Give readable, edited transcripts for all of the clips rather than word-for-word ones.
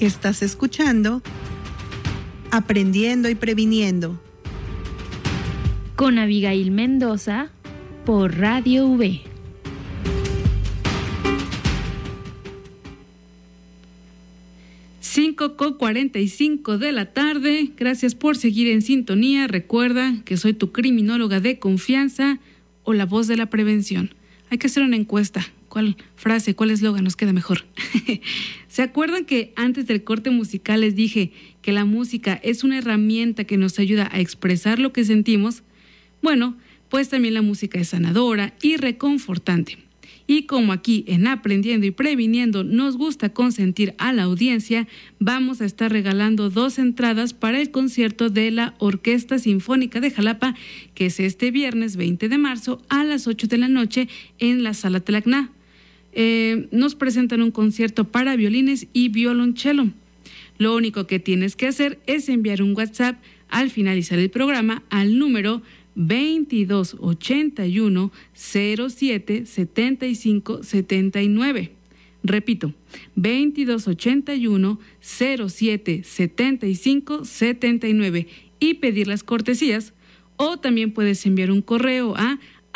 Estás escuchando Aprendiendo y Previniendo con Abigail Mendoza por Radio V. Cinco con 45 de la tarde. Gracias por seguir en sintonía. Recuerda que soy tu criminóloga de confianza o la voz de la prevención. Hay que hacer una encuesta. ¿Cuál frase, cuál eslogan nos queda mejor? ¿Se acuerdan que antes del corte musical les dije que la música es una herramienta que nos ayuda a expresar lo que sentimos? Bueno, pues también la música es sanadora y reconfortante. Y como aquí en Aprendiendo y Previniendo nos gusta consentir a la audiencia, vamos a estar regalando 2 entradas para el concierto de la Orquesta Sinfónica de Jalapa, que es este viernes 20 de marzo a las 8 de la noche en la Sala Telacná. Nos presentan un concierto para violines y violonchelo. Lo único que tienes que hacer es enviar un WhatsApp al finalizar el programa al número 2281 07 75 79. Repito, 2281 07 75 79 y pedir las cortesías, o también puedes enviar un correo a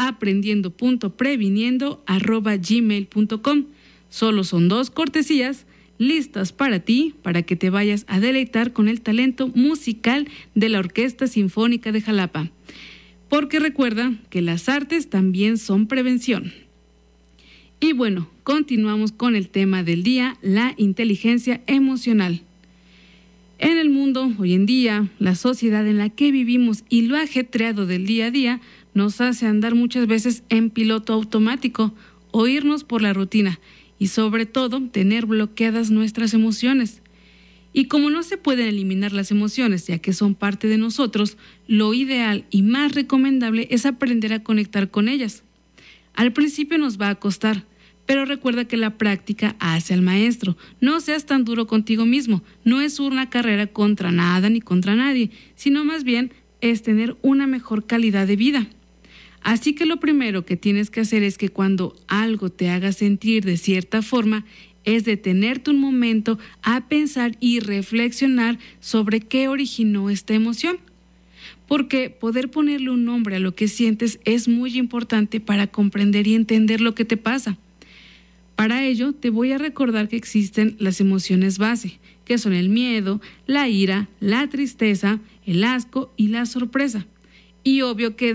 aprendiendo.previniendo@gmail.com. Solo son 2 cortesías listas para ti, para que te vayas a deleitar con el talento musical de la Orquesta Sinfónica de Jalapa. Porque recuerda que las artes también son prevención. Y bueno, continuamos con el tema del día, la inteligencia emocional. En el mundo, hoy en día, la sociedad en la que vivimos y lo ajetreado del día a día nos hace andar muchas veces en piloto automático o irnos por la rutina y sobre todo tener bloqueadas nuestras emociones. Y como no se pueden eliminar las emociones, ya que son parte de nosotros, lo ideal y más recomendable es aprender a conectar con ellas. Al principio nos va a costar, pero recuerda que la práctica hace al maestro. No seas tan duro contigo mismo. No es una carrera contra nada ni contra nadie, sino más bien es tener una mejor calidad de vida. Así que lo primero que tienes que hacer es que cuando algo te haga sentir de cierta forma, es detenerte un momento a pensar y reflexionar sobre qué originó esta emoción. Porque poder ponerle un nombre a lo que sientes es muy importante para comprender y entender lo que te pasa. Para ello, te voy a recordar que existen las emociones base, que son el miedo, la ira, la tristeza, el asco y la sorpresa. Y obvio que